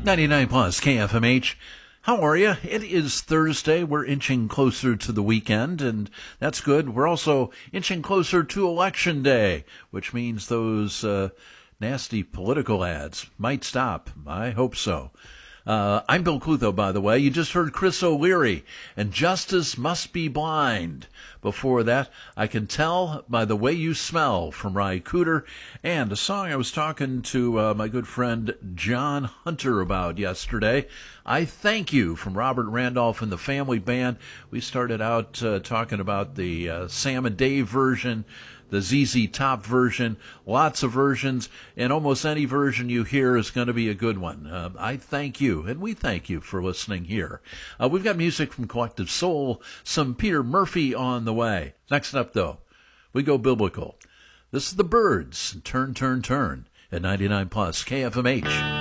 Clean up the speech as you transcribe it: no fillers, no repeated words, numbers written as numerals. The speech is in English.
99 plus KFMH. How are you? It is Thursday. We're inching closer to the weekend, and that's good. We're also inching closer to Election Day, which means those nasty political ads might stop. I hope so. I'm Bill Clutho, by the way. You just heard Chris O'Leary, and Justice Must Be Blind. Before that, I Can Tell by the Way You Smell from Ry Cooder, and a song I was talking to my good friend John Hunter about yesterday, I Thank You from Robert Randolph and the Family Band. We started out talking about the Sam and Dave version, the ZZ Top version, lots of versions, and almost any version you hear is going to be a good one. I thank you, and we thank you for listening here. We've got music from Collective Soul, some Peter Murphy on the way. Next up, though, we go biblical. This is the Byrds, Turn, Turn, Turn, at 99 plus KFMH.